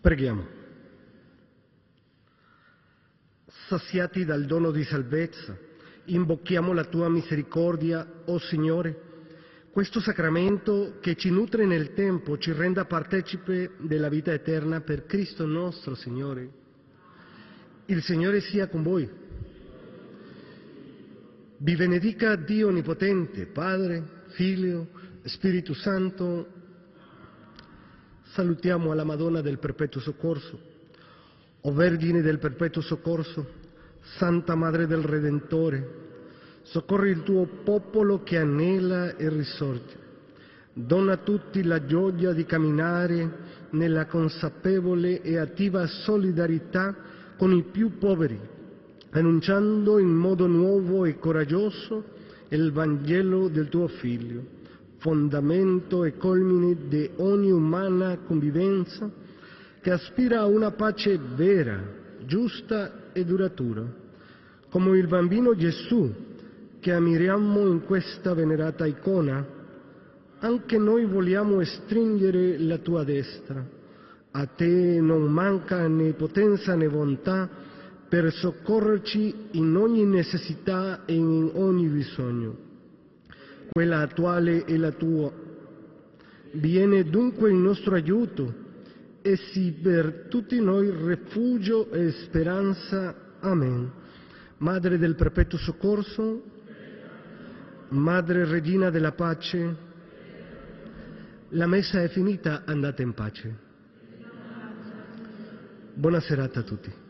Preghiamo. Saziati dal dono di salvezza, invochiamo la tua misericordia, o Signore. Questo sacramento che ci nutre nel tempo ci renda partecipe della vita eterna per Cristo nostro Signore. Il Signore sia con voi. Vi benedica Dio Onnipotente, Padre, Figlio, Spirito Santo. Salutiamo alla Madonna del Perpetuo Soccorso. O Vergine del Perpetuo Soccorso, Santa Madre del Redentore, soccorri il tuo popolo che anela e risorge. Dona a tutti la gioia di camminare nella consapevole e attiva solidarietà con i più poveri, annunciando in modo nuovo e coraggioso il Vangelo del tuo Figlio, fondamento e culmine di ogni umana convivenza che aspira a una pace vera, giusta e duratura. Come il bambino Gesù che ammiriamo in questa venerata icona, anche noi vogliamo stringere la tua destra. A te non manca né potenza né bontà per soccorrerci in ogni necessità e in ogni bisogno. Quella attuale è la tua. Viene dunque il nostro aiuto e sii per tutti noi rifugio e speranza. Amen. Madre del Perpetuo Soccorso, Madre Regina della Pace, la messa è finita, andate in pace. Buona serata a tutti.